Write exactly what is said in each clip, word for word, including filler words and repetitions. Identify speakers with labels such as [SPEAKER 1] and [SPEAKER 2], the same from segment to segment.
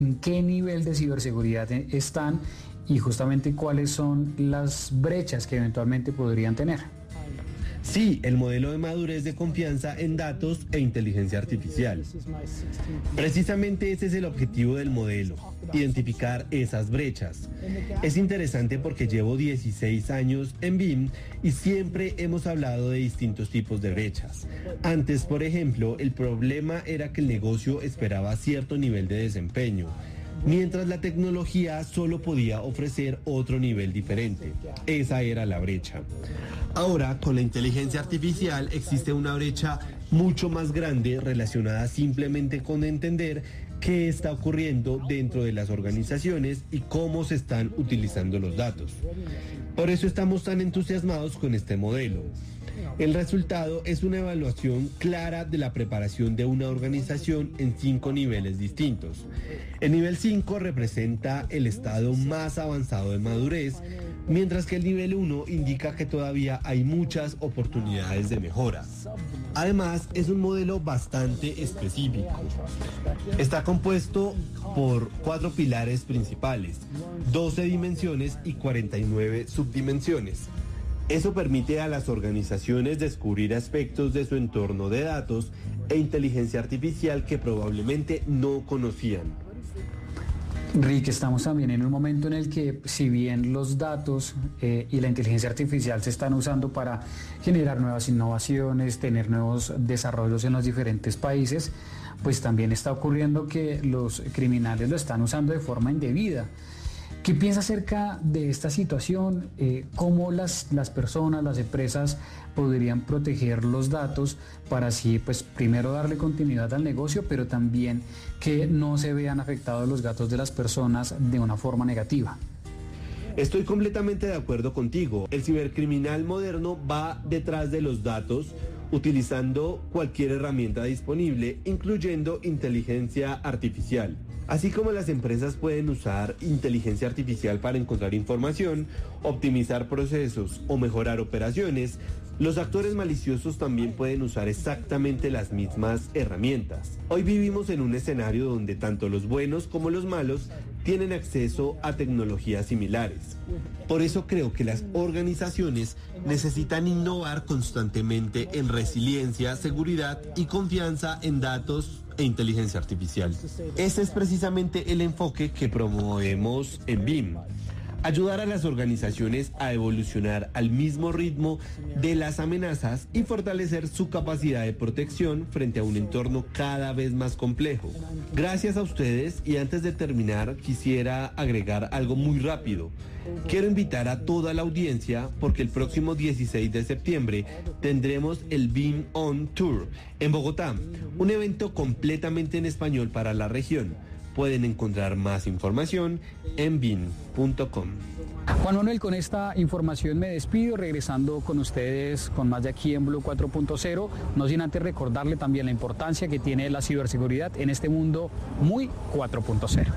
[SPEAKER 1] ¿En qué nivel de ciberseguridad están y justamente cuáles son las brechas que eventualmente podrían tener?
[SPEAKER 2] Sí, el modelo de madurez de confianza en datos e inteligencia artificial. Precisamente ese es el objetivo del modelo, identificar esas brechas. Es interesante porque llevo dieciséis años en B I M y siempre hemos hablado de distintos tipos de brechas. Antes, por ejemplo, el problema era que el negocio esperaba cierto nivel de desempeño, mientras la tecnología solo podía ofrecer otro nivel diferente. Esa era la brecha. Ahora, con la inteligencia artificial existe una brecha mucho más grande relacionada simplemente con entender qué está ocurriendo dentro de las organizaciones y cómo se están utilizando los datos. Por eso estamos tan entusiasmados con este modelo. El resultado es una evaluación clara de la preparación de una organización en cinco niveles distintos. El nivel cinco representa el estado más avanzado de madurez, mientras que el nivel uno indica que todavía hay muchas oportunidades de mejora. Además, es un modelo bastante específico. Está compuesto por cuatro pilares principales, doce dimensiones y cuarenta y nueve subdimensiones. Eso permite a las organizaciones descubrir aspectos de su entorno de datos e inteligencia artificial que probablemente no conocían.
[SPEAKER 1] Rick, estamos también en un momento en el que, si bien los datos eh, y la inteligencia artificial se están usando para generar nuevas innovaciones, tener nuevos desarrollos en los diferentes países, pues también está ocurriendo que los criminales lo están usando de forma indebida. ¿Qué piensa acerca de esta situación? Eh, ¿Cómo las, las personas, las empresas podrían proteger los datos para así, pues, primero darle continuidad al negocio, pero también que no se vean afectados los datos de las personas de una forma negativa?
[SPEAKER 2] Estoy completamente de acuerdo contigo. El cibercriminal moderno va detrás de los datos utilizando cualquier herramienta disponible, incluyendo inteligencia artificial. Así como las empresas pueden usar inteligencia artificial para encontrar información, optimizar procesos o mejorar operaciones, los actores maliciosos también pueden usar exactamente las mismas herramientas. Hoy vivimos en un escenario donde tanto los buenos como los malos tienen acceso a tecnologías similares. Por eso creo que las organizaciones necesitan innovar constantemente en resiliencia, seguridad y confianza en datos e inteligencia artificial. Ese es precisamente el enfoque que promovemos en B I M. Ayudar a las organizaciones a evolucionar al mismo ritmo de las amenazas y fortalecer su capacidad de protección frente a un entorno cada vez más complejo. Gracias a ustedes, y antes de terminar quisiera agregar algo muy rápido. Quiero invitar a toda la audiencia porque el próximo dieciséis de septiembre tendremos el B I M On Tour en Bogotá, un evento completamente en español para la región. Pueden encontrar más información en B I M punto com.
[SPEAKER 1] Juan Manuel, con esta información me despido, regresando con ustedes con más de aquí en Blue cuatro punto cero, no sin antes recordarle también la importancia que tiene la ciberseguridad en este mundo muy cuatro punto cero.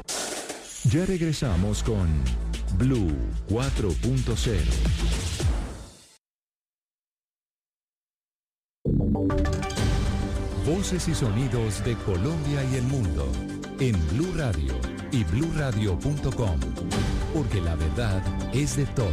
[SPEAKER 3] Ya regresamos con Blue cuatro punto cero. Voces y sonidos de Colombia y el mundo en Blue Radio y blue radio punto com, porque la verdad es de todos.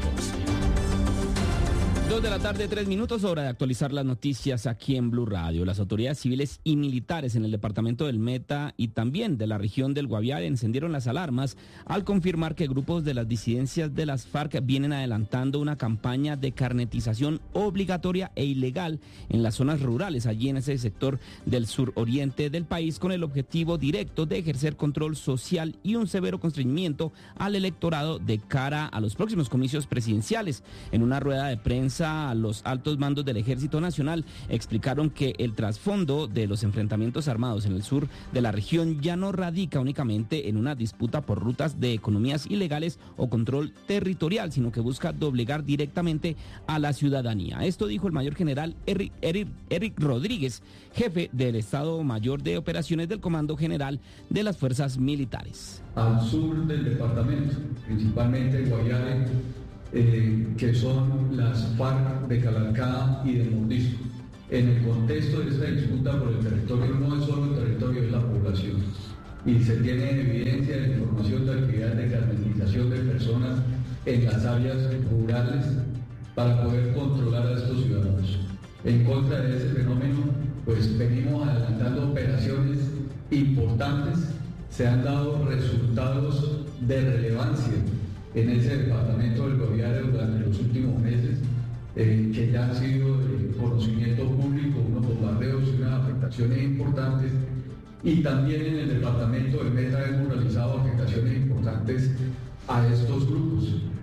[SPEAKER 4] Dos de la tarde, tres minutos, hora de actualizar las noticias aquí en Blue Radio. Las autoridades civiles y militares en el departamento del Meta y también de la región del Guaviare encendieron las alarmas al confirmar que grupos de las disidencias de las FARC vienen adelantando una campaña de carnetización obligatoria e ilegal en las zonas rurales, allí en ese sector del suroriente del país, con el objetivo directo de ejercer control social y un severo constreñimiento al electorado de cara a los próximos comicios presidenciales. En una rueda de prensa, a los altos mandos del Ejército Nacional explicaron que el trasfondo de los enfrentamientos armados en el sur de la región ya no radica únicamente en una disputa por rutas de economías ilegales o control territorial, sino que busca doblegar directamente a la ciudadanía. Esto dijo el mayor general Eric, Eric, Eric Rodríguez, jefe del Estado Mayor de Operaciones del Comando General de las Fuerzas Militares.
[SPEAKER 5] Al sur del departamento, principalmente el Guaviare, Eh, que son las FARC de Calarcá y de Mordisco. En el contexto de esta disputa por el territorio, no es solo el territorio, es la población. y se tiene evidencia de información de actividades de carnetización de personas en las áreas rurales para poder controlar a estos ciudadanos. En contra de ese fenómeno, pues venimos adelantando operaciones importantes, se han dado resultados de relevancia en ese departamento del Guaviare durante los últimos meses, eh, que ya han sido de conocimiento público, unos bombardeos y unas afectaciones importantes, y también en el departamento del Meta hemos realizado afectaciones importantes a estos grupos.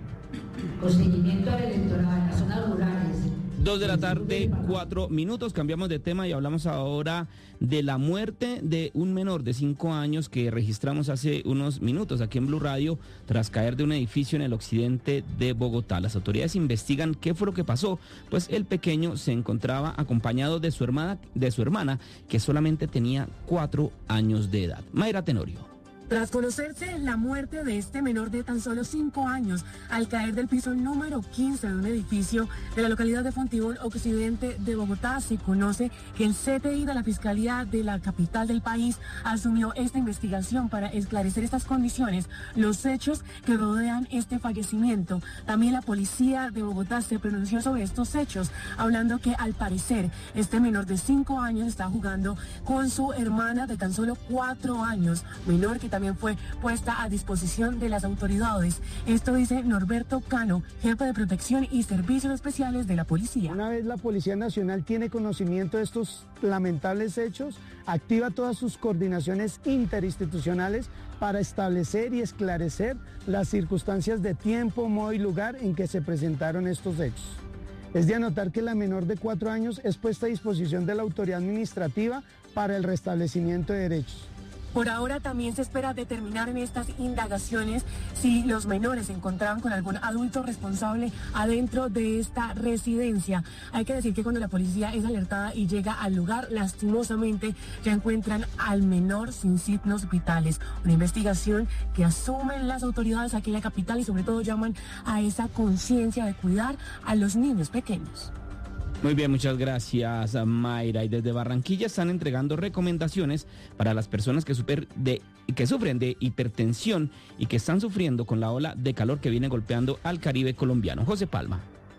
[SPEAKER 6] Con seguimiento al electorado en las zonas rurales.
[SPEAKER 4] Dos de la tarde, cuatro minutos, cambiamos de tema y hablamos ahora de la muerte de un menor de cinco años que registramos hace unos minutos aquí en Blue Radio tras caer de un edificio en el occidente de Bogotá. Las autoridades investigan qué fue lo que pasó, pues el pequeño se encontraba acompañado de su hermana, de su hermana que solamente tenía cuatro años de edad. Mayra Tenorio.
[SPEAKER 7] Tras conocerse la muerte de este menor de tan solo cinco años al caer del piso número quince de un edificio de la localidad de Fontibón, occidente de Bogotá, se conoce que el C T I de la Fiscalía de la capital del país asumió esta investigación para esclarecer estas condiciones, los hechos que rodean este fallecimiento. También la policía de Bogotá se pronunció sobre estos hechos, hablando que al parecer este menor de cinco años está jugando con su hermana de tan solo cuatro años, menor que también fue puesta a disposición de las autoridades. Esto dice Norberto Cano, jefe de protección y servicios especiales de la policía.
[SPEAKER 8] Una vez la Policía Nacional tiene conocimiento de estos lamentables hechos, activa todas sus coordinaciones interinstitucionales para establecer y esclarecer las circunstancias de tiempo, modo y lugar en que se presentaron estos hechos. Es de anotar que la menor de cuatro años es puesta a disposición de la autoridad administrativa para el restablecimiento de derechos.
[SPEAKER 7] Por ahora también se espera determinar en estas indagaciones si los menores se encontraban con algún adulto responsable adentro de esta residencia. Hay que decir que cuando la policía es alertada y llega al lugar, lastimosamente ya encuentran al menor sin signos vitales. Una investigación que asumen las autoridades aquí en la capital y sobre todo llaman a esa conciencia de cuidar a los niños pequeños.
[SPEAKER 4] Muy bien, muchas gracias, Mayra. Y desde Barranquilla están entregando recomendaciones para las personas que, super de, que sufren de hipertensión y que están sufriendo con la ola de calor que viene golpeando al Caribe colombiano. José Palma.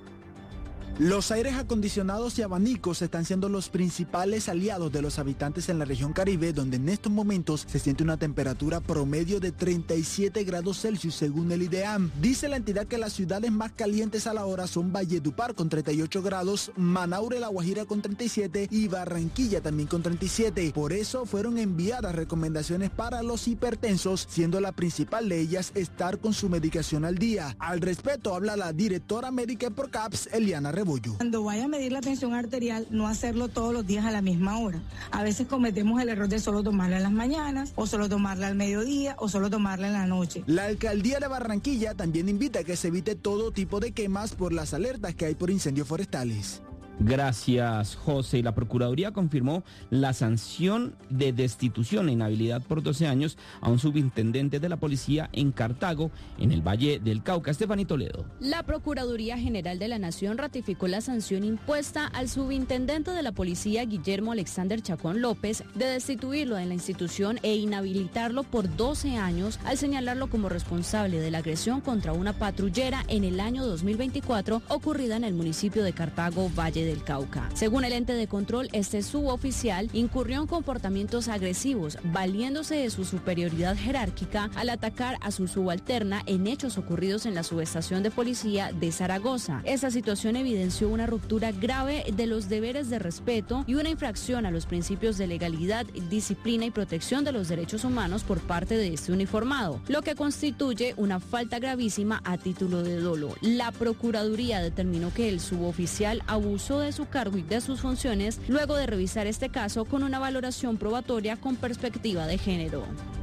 [SPEAKER 9] Los aires acondicionados y abanicos están siendo los principales aliados de los habitantes en la región Caribe, donde en estos momentos se siente una temperatura promedio de treinta y siete grados Celsius según el IDEAM. Dice la entidad que las ciudades más calientes a la hora son Valledupar con treinta y ocho grados, Manaure, La Guajira con treinta y siete y Barranquilla también con treinta y siete. Por eso fueron enviadas recomendaciones para los hipertensos, siendo la principal de ellas estar con su medicación al día. Al respecto habla la directora médica por CAPS, Eliana Rebollo.
[SPEAKER 10] Cuando vaya a medir la tensión arterial, no hacerlo todos los días a la misma hora. A veces cometemos el error de solo tomarla en las mañanas, o solo tomarla al mediodía, o solo tomarla en la noche.
[SPEAKER 9] La alcaldía de Barranquilla también invita a que se evite todo tipo de quemas por las alertas que hay por incendios forestales.
[SPEAKER 4] Gracias, José. Y la Procuraduría confirmó la sanción de destitución e inhabilidad por doce años a un subintendente de la policía en Cartago, en el Valle del Cauca. Estefanía Toledo.
[SPEAKER 11] La Procuraduría General de la Nación ratificó la sanción impuesta al subintendente de la policía, Guillermo Alexander Chacón López, de destituirlo de la institución e inhabilitarlo por doce años al señalarlo como responsable de la agresión contra una patrullera en el año dos mil veinticuatro ocurrida en el municipio de Cartago, Valle del Cauca. Según el ente de control, este suboficial incurrió en comportamientos agresivos, valiéndose de su superioridad jerárquica al atacar a su subalterna en hechos ocurridos en la subestación de policía de Zaragoza. Esta situación evidenció una ruptura grave de los deberes de respeto y una infracción a los principios de legalidad, disciplina y protección de los derechos humanos por parte de este uniformado, lo que constituye una falta gravísima a título de dolo. La Procuraduría determinó que el suboficial abusó de su cargo y de sus funciones luego de revisar este caso con una valoración probatoria con perspectiva de género.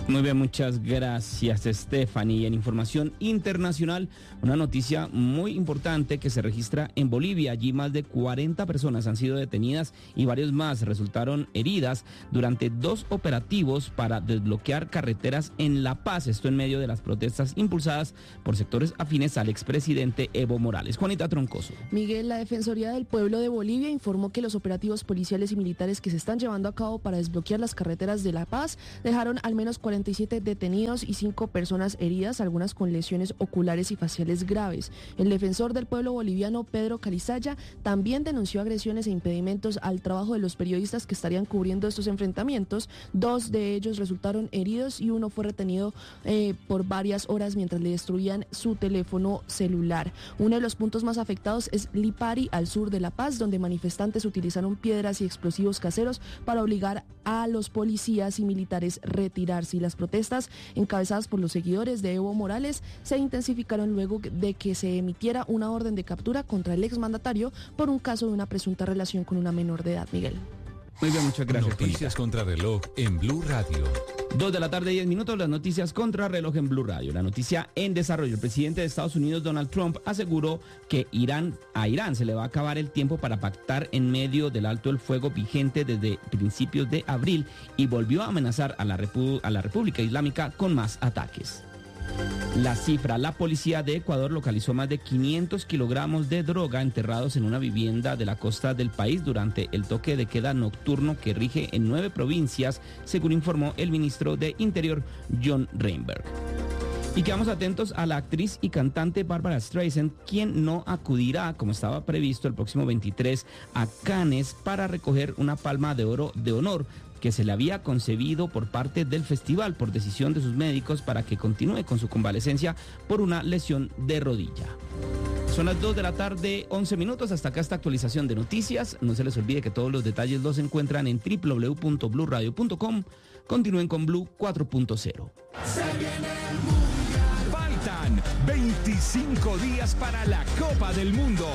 [SPEAKER 4] Muy bien, muchas gracias, Stephanie. Y en información internacional, una noticia muy importante que se registra en Bolivia. Allí más de cuarenta personas han sido detenidas y varios más resultaron heridas durante dos operativos para desbloquear carreteras en La Paz. Esto en medio de las protestas impulsadas por sectores afines al expresidente Evo Morales. Juanita Troncoso.
[SPEAKER 12] Miguel, la Defensoría del Pueblo de Bolivia informó que los operativos policiales y militares que se están llevando a cabo para desbloquear las carreteras de La Paz dejaron al menos cuarenta y siete detenidos y cinco personas heridas, algunas con lesiones oculares y faciales graves. El defensor del pueblo boliviano, Pedro Calizaya, también denunció agresiones e impedimentos al trabajo de los periodistas que estarían cubriendo estos enfrentamientos. Dos de ellos resultaron heridos y uno fue retenido eh, por varias horas mientras le destruían su teléfono celular. Uno de los puntos más afectados es Lipari, al sur de La Paz, donde manifestantes utilizaron piedras y explosivos caseros para obligar a los policías y militares a retirarse. Y las protestas, encabezadas por los seguidores de Evo Morales, se intensificaron luego de que se emitiera una orden de captura contra el exmandatario por un caso de una presunta relación con una menor de edad. Miguel.
[SPEAKER 4] Muy bien, muchas gracias.
[SPEAKER 3] Noticias contra reloj en Blue Radio.
[SPEAKER 4] Dos de la tarde, diez minutos, las noticias contra reloj en Blue Radio. La noticia en desarrollo. El presidente de Estados Unidos, Donald Trump, aseguró que Irán, a Irán se le va a acabar el tiempo para pactar en medio del alto el fuego vigente desde principios de abril y volvió a amenazar a la, Repu- a la República Islámica con más ataques. La cifra, la policía de Ecuador localizó más de quinientos kilogramos de droga enterrados en una vivienda de la costa del país durante el toque de queda nocturno que rige en nueve provincias, según informó el ministro de Interior, John Reinberg. Y quedamos atentos a la actriz y cantante Barbara Streisand, quien no acudirá, como estaba previsto, el próximo veintitrés a Cannes para recoger una palma de oro de honor que se le había concebido por parte del festival por decisión de sus médicos para que continúe con su convalecencia por una lesión de rodilla. Son las dos de la tarde, once minutos. Hasta acá esta actualización de noticias. No se les olvide que todos los detalles los encuentran en doble u doble u doble u punto blue radio punto com. Continúen con Blue cuatro punto cero.
[SPEAKER 13] Faltan veinticinco días para la Copa del Mundo.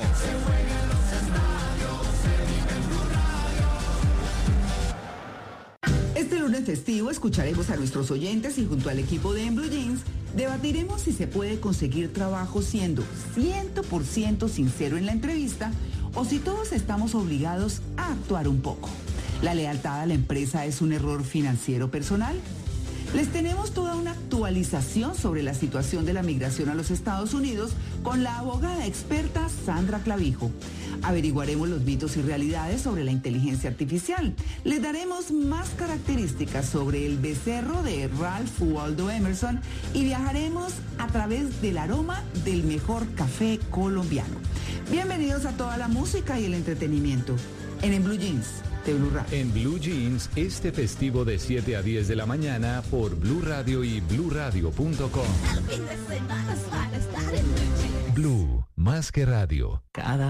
[SPEAKER 14] Este lunes festivo escucharemos a nuestros oyentes y junto al equipo de En Blue Jeans debatiremos si se puede conseguir trabajo siendo cien por ciento sincero en la entrevista o si todos estamos obligados a actuar un poco. ¿La lealtad a la empresa es un error financiero personal? Les tenemos toda una actualización sobre la situación de la migración a los Estados Unidos con la abogada experta Sandra Clavijo. Averiguaremos los mitos y realidades sobre la inteligencia artificial. Les daremos más características sobre el becerro de Ralph Waldo Emerson y viajaremos a través del aroma del mejor café colombiano. Bienvenidos a toda la música y el entretenimiento en En Blue Jeans de Blue Radio.
[SPEAKER 3] En Blue Jeans, este festivo de siete a diez de la mañana por Blue Radio y blue radio punto com. Blue, más que radio.
[SPEAKER 15] Cada